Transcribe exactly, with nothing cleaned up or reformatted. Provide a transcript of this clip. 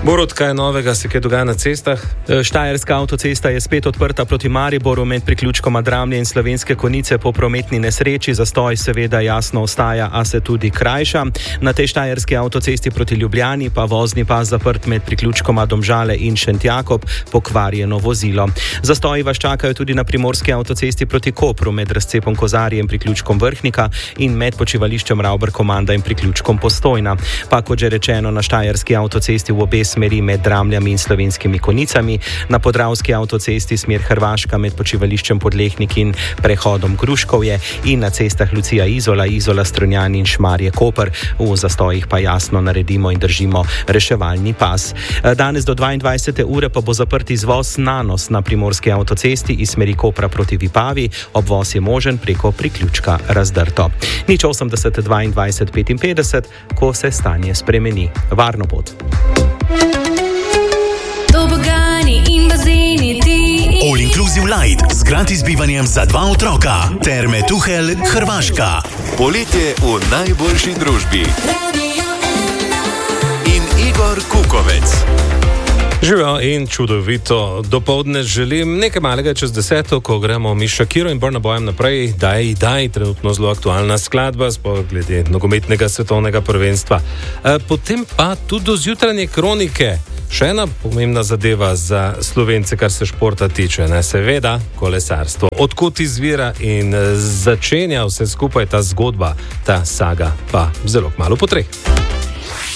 Borut, kaj je novega, se kaj dogaja na cestah? Štajerska avtocesta je spet odprta proti Mariboru med priključkoma Dramlje in Slovenske Konjice po prometni nesreči. Zastoj seveda jasno ostaja, a se tudi krajša. Na tej štajerski avtocesti proti Ljubljani pa vozni pas zaprt med priključkoma Domžale in Šentjakob, pokvarjeno vozilo. Zastoji vas čakajo tudi na primorski avtocesti proti Kopru med razcepom Kozarje in priključkom Vrhnika in med počivališčem Ravber-Komanda in priključkom Postojna. Pa kot že rečeno, na štajerski avtocesti v obe smeri med Dramljami in Slovenskimi Konjicami, na podravski avtocesti smer Hrvaška med počivališčem Podlehnik in prehodom Gruškovje in na cestah Lucija Izola, Izola Strunjan in Šmarje Koper. V zastojih pa jasno naredimo in držimo reševalni pas. Danes do dvaindvajsete ure pa bo zaprt izvoz Nanos na primorski avtocesti iz smeri Kopra proti Vipavi. Obvoz je možen preko priključka Razdrto. Nič osemdeset dvaindvajset petinpetdeset, ko se stanje spremeni. Varno pot. Tobogani in bazeni ti. All Inclusive Light z gratis bivanjem za dva otroka. Terme Tuhelj, Hrvaška. Poletje v najboljši družbi. In Igor Kukovec. Živijo in čudovito dopoldne želim. Nekaj malega čez deseto, ko gremo mi Shakiro in Burna Boyem naprej. Daj, daj, trenutno zelo aktualna skladba, sploh glede nogometnega svetovnega prvenstva. E, potem pa tudi do zjutranje kronike. Še ena pomembna zadeva za Slovence, kar se športa tiče, ne? Seveda kolesarstvo. Odkot izvira in začenja vse skupaj ta zgodba, ta saga, pa zelo kmalu po treh.